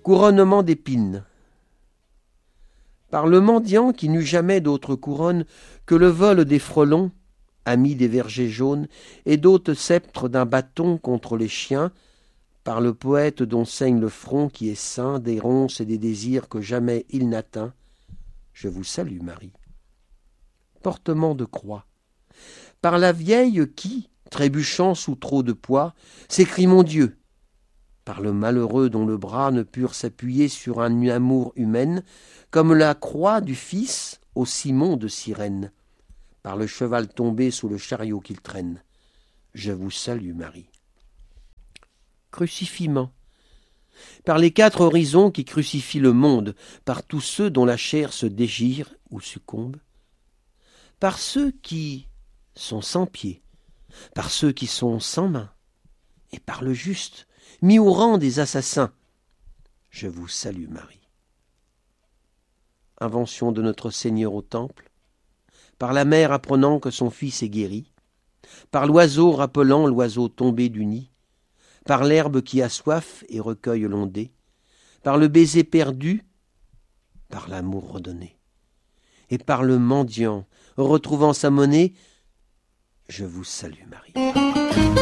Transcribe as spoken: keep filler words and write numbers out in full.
couronnement d'épines. Par le mendiant qui n'eut jamais d'autre couronne que le vol des frelons, amis des vergers jaunes, et d'autres sceptres d'un bâton contre les chiens, par le poète dont saigne le front qui est ceint des ronces et des désirs que jamais il n'atteint, je vous salue, Marie. Portement de croix. Par la vieille qui, trébuchant sous trop de poids, s'écrie mon Dieu. Par le malheureux dont le bras ne purent s'appuyer sur un amour humaine, comme la croix du Fils au Simon de Cyrène. Par le cheval tombé sous le chariot qu'il traîne, je vous salue, Marie. Crucifiement. Par les quatre horizons qui crucifient le monde, par tous ceux dont la chair se dégire ou succombe, par ceux qui sont sans pieds, par ceux qui sont sans mains, et par le juste, mis au rang des assassins, je vous salue, Marie. Invention de notre Seigneur au temple, par la mère apprenant que son fils est guéri, par l'oiseau rappelant l'oiseau tombé du nid, par l'herbe qui a soif et recueille l'ondée, par le baiser perdu, par l'amour redonné, et par le mendiant retrouvant sa monnaie, je vous salue, Marie.